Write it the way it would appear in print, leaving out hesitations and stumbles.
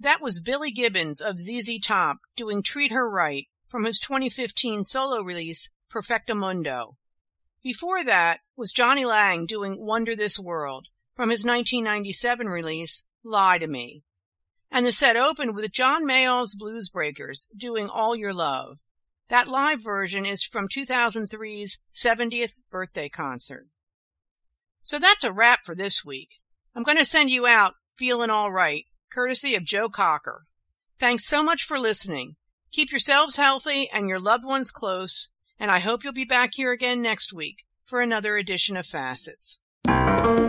That was Billy Gibbons of ZZ Top doing Treat Her Right from his 2015 solo release, Perfectamundo. Before that was Johnny Lang doing Wonder This World from his 1997 release, Lie to Me. And the set opened with John Mayall's Blues Breakers doing All Your Love. That live version is from 2003's 70th birthday concert. So that's a wrap for this week. I'm going to send you out Feelin' All Right, courtesy of Joe Cocker. Thanks so much for listening. Keep yourselves healthy and your loved ones close, and I hope you'll be back here again next week for another edition of Facets.